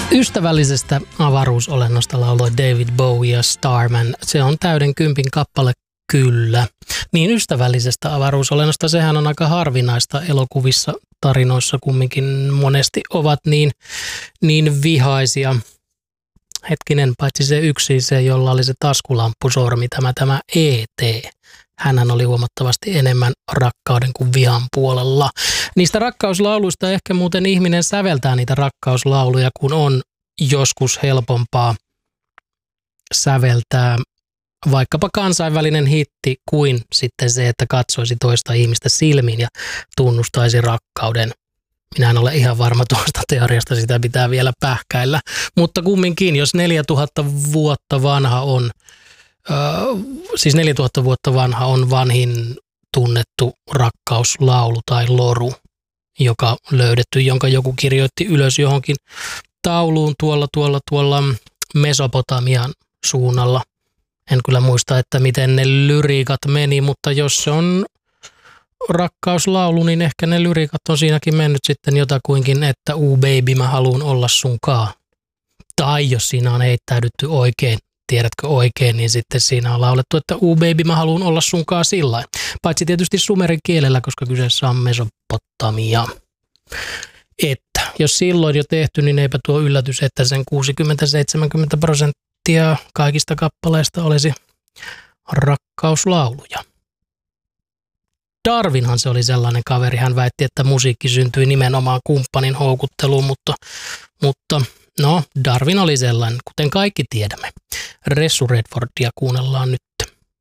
Ystävällisestä avaruusolennosta lauloi David Bowie ja Starman. Se on täyden 10 kappale, kyllä. Niin ystävällisestä avaruusolennosta, sehän on aika harvinaista elokuvissa, tarinoissa kumminkin monesti ovat niin vihaisia. Hetkinen, paitsi se yksi, se jolla oli se taskulamppusormi, tämä E.T. Hänhän oli huomattavasti enemmän rakkauden kuin vihan puolella. Niistä rakkauslauluista ehkä muuten ihminen säveltää niitä rakkauslauluja, kun on joskus helpompaa säveltää vaikkapa kansainvälinen hitti kuin sitten se, että katsoisi toista ihmistä silmiin ja tunnustaisi rakkauden. Minä en ole ihan varma tuosta teoriasta, sitä pitää vielä pähkäillä. Mutta kumminkin, jos 4000 vuotta vanha on, siis 4000 vuotta vanha on vanhin tunnettu rakkauslaulu tai loru, joka löydetty, jonka joku kirjoitti ylös johonkin tauluun tuolla Mesopotamian suunnalla. En kyllä muista, että miten ne lyriikat meni, mutta jos se on rakkauslaulu, niin ehkä ne lyriikat on siinäkin mennyt sitten jotakuinkin, että baby, mä haluun olla sunkaan. Tai jos siinä on heittäydytty oikein, tiedätkö oikein, niin sitten siinä on laulettu, että baby, mä haluun olla sunkaan sillain. Paitsi tietysti sumerin kielellä, koska kyseessä on Mesopotamia. Että jos silloin jo tehty, niin eipä tuo yllätys, että sen 60-70% kaikista kappaleista olisi rakkauslauluja. Darwinhan se oli sellainen kaveri, hän väitti, että musiikki syntyi nimenomaan kumppanin houkutteluun, mutta no, Darwin oli sellainen, kuten kaikki tiedämme. Ressu Redfordia kuunnellaan nyt.